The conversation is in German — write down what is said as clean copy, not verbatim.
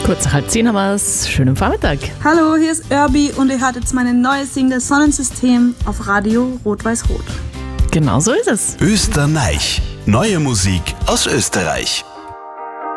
Kurz nach 9:30 haben wir es. Schönen Vormittag. Hallo, hier ist Irby und ihr hört jetzt meine neue Single Sonnensystem auf Radio Rot-Weiß-Rot. Genau so ist es. Österreich. Neue Musik aus Österreich.